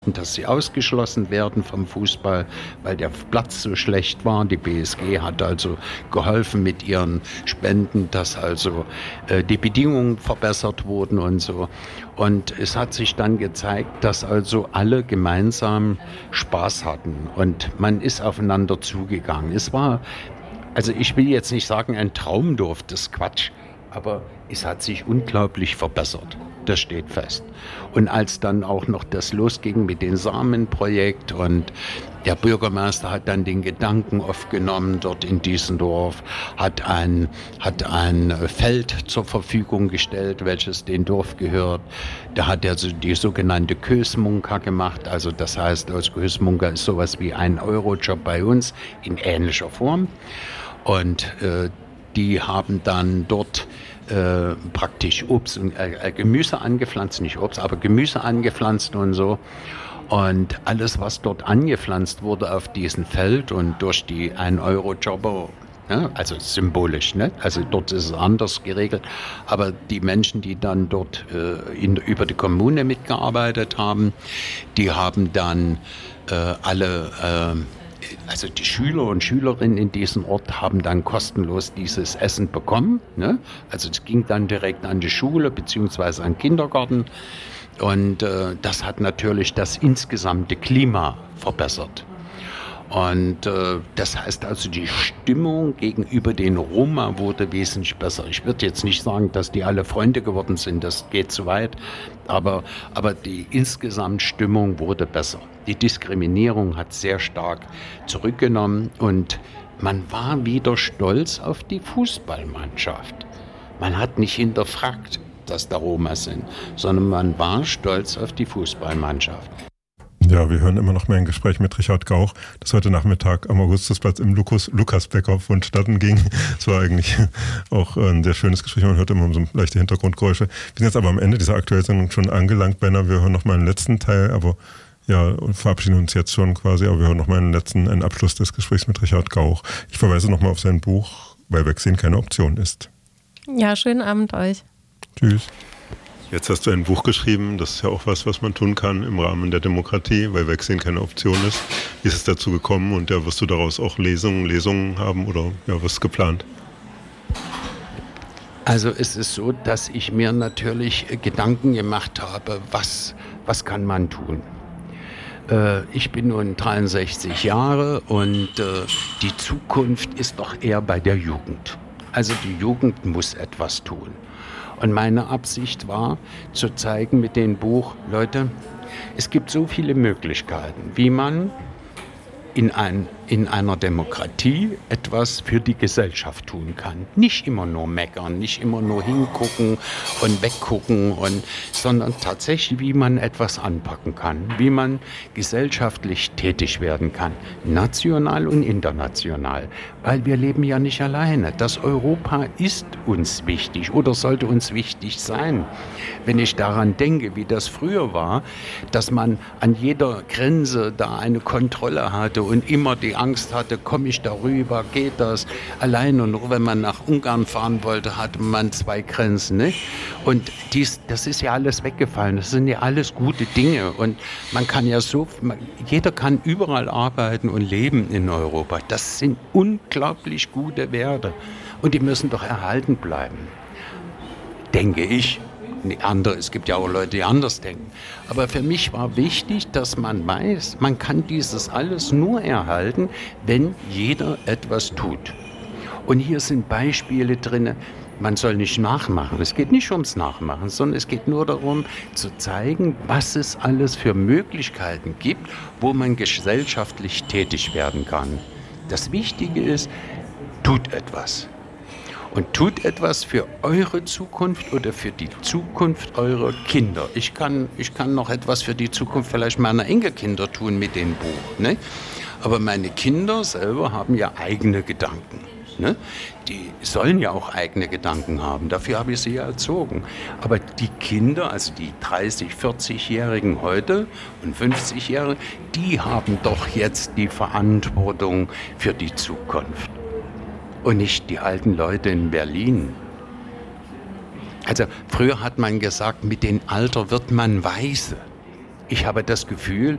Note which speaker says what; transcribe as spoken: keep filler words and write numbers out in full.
Speaker 1: dass sie ausgeschlossen werden vom Fußball, weil der Platz so schlecht war. Die B S G hat also geholfen mit ihren Spenden, dass also äh, die Bedingungen verbessert wurden und so. Und es hat sich dann gezeigt, dass also alle gemeinsam Spaß hatten und man ist aufeinander zugegangen. Es war, also ich will jetzt nicht sagen, ein Traumdorf, das ist Quatsch, aber es hat sich unglaublich verbessert. Das steht fest. Und als dann auch noch das losging mit dem Samenprojekt und der Bürgermeister hat dann den Gedanken aufgenommen, dort in diesem Dorf, hat ein, hat ein Feld zur Verfügung gestellt, welches dem Dorf gehört. Da hat er so die sogenannte Kösmunka gemacht. Also das heißt, als Kösmunka ist sowas wie ein Eurojob bei uns in ähnlicher Form. Und äh, die haben dann dort Äh, praktisch Obst und äh, Gemüse angepflanzt, nicht Obst, aber Gemüse angepflanzt und so. Und alles, was dort angepflanzt wurde auf diesem Feld und durch die ein Euro Jobber, ja, also symbolisch, ne? Also dort ist es anders geregelt, aber die Menschen, die dann dort äh, in, über die Kommune mitgearbeitet haben, die haben dann äh, alle äh, Also die Schüler und Schülerinnen in diesem Ort haben dann kostenlos dieses Essen bekommen. Ne? Also es ging dann direkt an die Schule bzw. an den Kindergarten. Und äh, das hat natürlich das insgesamte Klima verbessert. Und äh, das heißt also, die Stimmung gegenüber den Roma wurde wesentlich besser. Ich würde jetzt nicht sagen, dass die alle Freunde geworden sind, das geht zu weit, aber, aber die insgesamt Stimmung wurde besser. Die Diskriminierung hat sehr stark zurückgenommen und man war wieder stolz auf die Fußballmannschaft. Man hat nicht hinterfragt, dass da Roma sind, sondern man war stolz auf die Fußballmannschaft.
Speaker 2: Ja, wir hören immer noch mehr ein Gespräch mit Richard Gauch, das heute Nachmittag am Augustusplatz im Lukas, Lukasbecker vonstatten ging. Es war eigentlich auch ein sehr schönes Gespräch, man hört immer so leichte Hintergrundgeräusche. Wir sind jetzt aber am Ende dieser aktuellen Sendung schon angelangt, Benner. Wir hören noch mal einen letzten Teil, aber ja, und verabschieden uns jetzt schon quasi, aber wir hören noch mal einen letzten, einen Abschluss des Gesprächs mit Richard Gauch. Ich verweise noch mal auf sein Buch, weil Wegsehen keine Option ist.
Speaker 3: Ja, schönen Abend euch.
Speaker 2: Tschüss. Jetzt hast du ein Buch geschrieben, das ist ja auch was, was man tun kann im Rahmen der Demokratie, weil Wegsehen keine Option ist. Wie ist es dazu gekommen und ja, wirst du daraus auch Lesungen, Lesungen haben oder ja, was ist geplant?
Speaker 1: Also es ist so, dass ich mir natürlich Gedanken gemacht habe, was, was kann man tun? Äh, ich bin nun dreiundsechzig Jahre und äh, die Zukunft ist doch eher bei der Jugend. Also die Jugend muss etwas tun. Und meine Absicht war, zu zeigen mit dem Buch, Leute, es gibt so viele Möglichkeiten, wie man in, ein, in einer Demokratie etwas für die Gesellschaft tun kann. Nicht immer nur meckern, nicht immer nur hingucken und weggucken, und, sondern tatsächlich, wie man etwas anpacken kann, wie man gesellschaftlich tätig werden kann, national und international. Weil wir leben ja nicht alleine. Das Europa ist uns wichtig oder sollte uns wichtig sein. Wenn ich daran denke, wie das früher war, dass man an jeder Grenze da eine Kontrolle hatte und immer die Angst hatte, komme ich darüber, geht das? Allein, und wenn man nach Ungarn fahren wollte, hatte man zwei Grenzen. Nicht? Und dies, das ist ja alles weggefallen. Das sind ja alles gute Dinge. Und man kann ja so, man, jeder kann überall arbeiten und leben in Europa. Das sind unglaublich gute Werte. Und die müssen doch erhalten bleiben. Denke ich. Andere, es gibt ja auch Leute, die anders denken. Aber für mich war wichtig, dass man weiß, man kann dieses alles nur erhalten, wenn jeder etwas tut. Und hier sind Beispiele drin, man soll nicht nachmachen. Es geht nicht ums Nachmachen, sondern es geht nur darum, zu zeigen, was es alles für Möglichkeiten gibt, wo man gesellschaftlich tätig werden kann. Das Wichtige ist, tut etwas. Und tut etwas für eure Zukunft oder für die Zukunft eurer Kinder. Ich kann, ich kann noch etwas für die Zukunft vielleicht meiner Enkelkinder tun mit dem Buch. Ne? Aber meine Kinder selber haben ja eigene Gedanken. Ne? Die sollen ja auch eigene Gedanken haben. Dafür habe ich sie ja erzogen. Aber die Kinder, also die dreißig-, vierzig-Jährigen heute und fünfzig-Jährigen, die haben doch jetzt die Verantwortung für die Zukunft. Und nicht die alten Leute in Berlin. Also früher hat man gesagt, mit dem Alter wird man weise. ich habe das Gefühl,